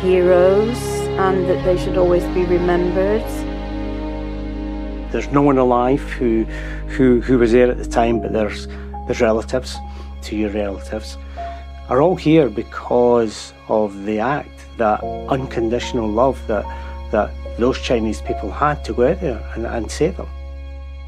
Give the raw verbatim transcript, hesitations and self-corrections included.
heroes and that they should always be remembered. There's no one alive who, who, who was there at the time, but there's, there's relatives to your relatives are all here because of the act, that unconditional love that, that those Chinese people had to go out there and, and save them.